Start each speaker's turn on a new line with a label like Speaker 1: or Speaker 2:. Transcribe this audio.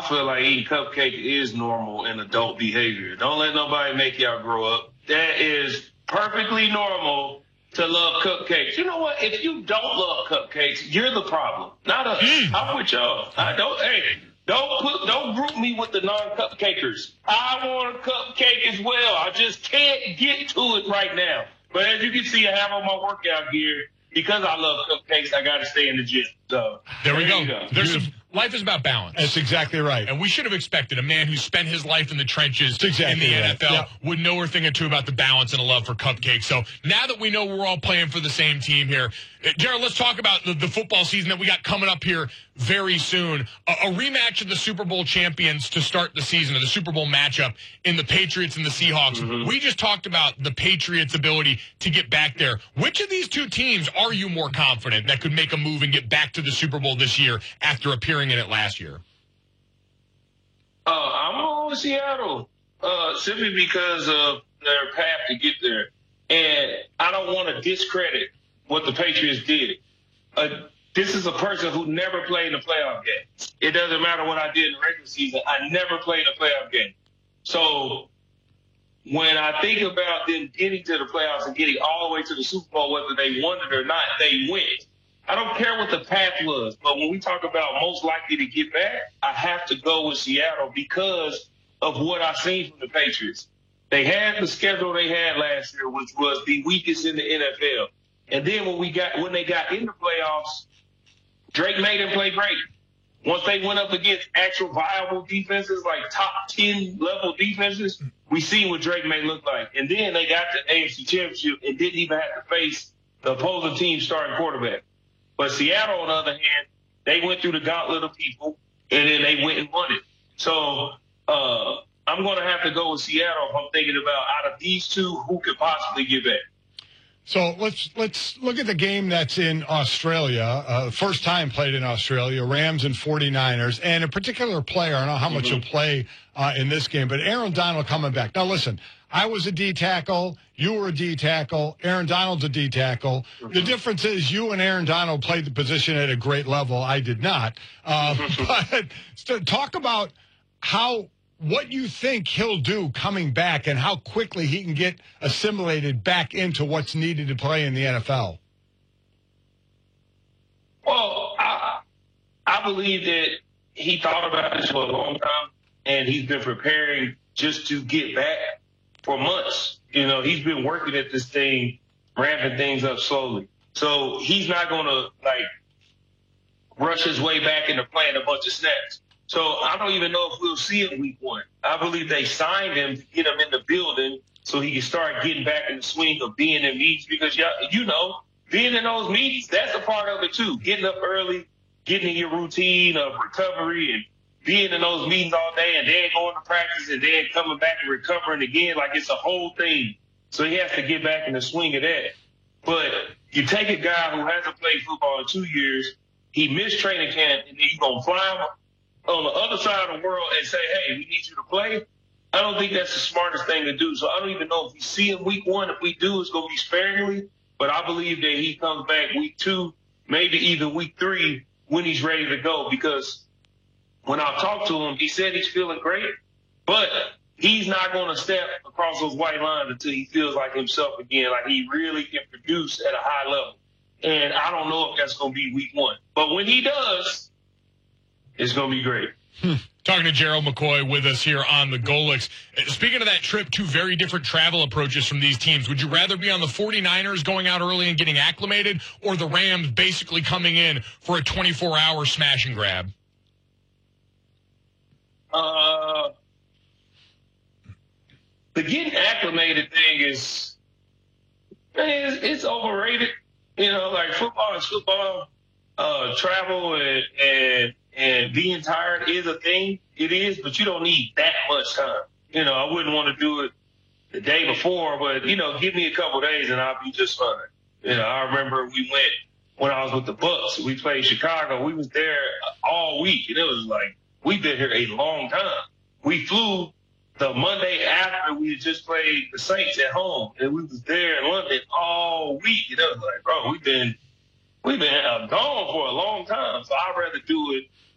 Speaker 1: feel like eating cupcake is normal and adult behavior. Don't let nobody make y'all grow up. That is perfectly normal to love cupcakes. You know what? If you don't love cupcakes, you're the problem, not us. I'm with y'all. Don't group me with the non-cupcakers. I want a cupcake as well. I just can't get to it right now. But as you can see, I have on my workout gear. Because I love cupcakes, I got to stay in the gym. So
Speaker 2: there we go. Life is about balance.
Speaker 3: That's exactly right.
Speaker 2: And we should have expected a man who spent his life in the trenches in the NFL
Speaker 3: Yep.
Speaker 2: would know a thing or two about the balance and a love for cupcakes. So now that we know we're all playing for the same team here, Gerald, let's talk about the football season that we got coming up here very soon. A rematch of the Super Bowl champions to start the season, or the Super Bowl matchup in the Patriots and the Seahawks. Mm-hmm. We just talked about the Patriots' ability to get back there. Which of these two teams are you more confident that could make a move and get back to the Super Bowl this year after appearing in it last year?
Speaker 1: I'm on Seattle simply because of their path to get there. And I don't want to discredit what the Patriots did. This is a person who never played a playoff game. It doesn't matter what I did in the regular season. I never played a playoff game. So when I think about them getting to the playoffs and getting all the way to the Super Bowl, whether they won it or not, they went. I don't care what the path was, but when we talk about most likely to get back, I have to go with Seattle because of what I've seen from the Patriots. They had the schedule they had last year, which was the weakest in the NFL. And then when they got in the playoffs, Drake made them play great. Once they went up against actual viable defenses, like top 10 level defenses, we seen what Drake may look like. And then they got the AFC Championship and didn't even have to face the opposing team's starting quarterback. But Seattle, on the other hand, they went through the gauntlet of people, and then they went and won it. So I'm going to have to go with Seattle if I'm thinking about, out of these two, who could possibly get back.
Speaker 3: So let's look at the game that's in Australia, first time played in Australia, Rams and 49ers, and a particular player, I don't know how much he'll play in this game, but Aaron Donald coming back. Now, listen, I was a D-tackle, you were a D-tackle, Aaron Donald's a D-tackle. The difference is you and Aaron Donald played the position at a great level. I did not. But talk about what you think he'll do coming back and how quickly he can get assimilated back into what's needed to play in the NFL.
Speaker 1: Well, I believe that he thought about this for a long time, and he's been preparing just to get back for months. You know, he's been working at this thing, ramping things up slowly. So he's not going to, rush his way back into playing a bunch of snaps. So I don't even know if we'll see him week one. I believe they signed him to get him in the building so he can start getting back in the swing of being in meetings because, being in those meetings, that's a part of it too. Getting up early, getting in your routine of recovery and being in those meetings all day and then going to practice and then coming back and recovering again. Like, it's a whole thing. So he has to get back in the swing of that. But you take a guy who hasn't played football in 2 years, he missed training camp, and then you're going to fly him on the other side of the world and say, hey, we need you to play. I don't think that's the smartest thing to do. So I don't even know if we see him week one. If we do, it's going to be sparingly. But I believe that he comes back week two, maybe even week three, when he's ready to go. Because when I talked to him, he said he's feeling great, but he's not going to step across those white lines until he feels like himself again, like he really can produce at a high level. And I don't know if that's going to be week one. But when he does, it's going to be great.
Speaker 2: Talking to Gerald McCoy with us here on the Golix. Speaking of that trip, two very different travel approaches from these teams. Would you rather be on the 49ers going out early and getting acclimated, or the Rams basically coming in for a 24-hour smash and grab?
Speaker 1: The getting acclimated thing is, it's overrated. Like football is football. Travel and being tired is a thing. It is, but you don't need that much time. I wouldn't want to do it the day before, but, give me a couple days and I'll be just fine. I remember we went when I was with the Bucks. We played Chicago. We was there all week, and it was like, we've been here a long time. We flew the Monday after we had just played the Saints at home, and we was there in London all week. And it was like, bro, we've been gone for a long time, so I'd rather do it